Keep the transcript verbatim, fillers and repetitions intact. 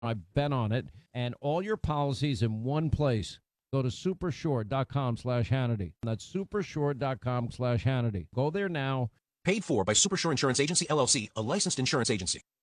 I've been on it, and all your policies in one place. Go to supershort.com slash Hannity. That's supershort.com slash Hannity. Go there now. Paid for by Supershore Insurance Agency, L L C, a licensed insurance agency.